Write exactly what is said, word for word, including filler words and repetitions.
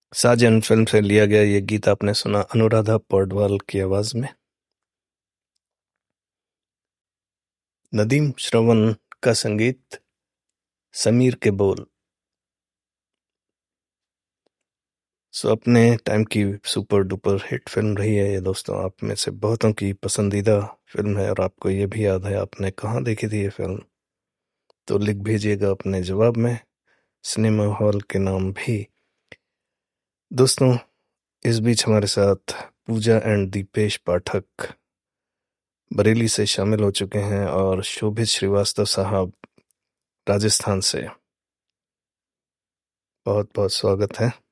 साजन film से लिया गया ये गीत आपने सुना अनुराधा पौडवाल की आवाज में। नदीम श्रवण का संगीत, समीर के बोल। सो अपने टाइम की सुपर डुपर हिट फिल्म रही है ये दोस्तों, आप में से बहुतों की पसंदीदा फिल्म है। और आपको ये भी याद है आपने कहाँ देखी थी ये फिल्म, तो लिख भेजिएगा अपने जवाब में, सिनेमा हॉल के नाम भी। दोस्तों इस बीच हमारे साथ पूजा एंड दीपेश पाठक बरेली से शामिल हो चुके हैं और शोभित श्रीवास्तव साहब राजस्थान से। बहुत बहुत स्वागत है।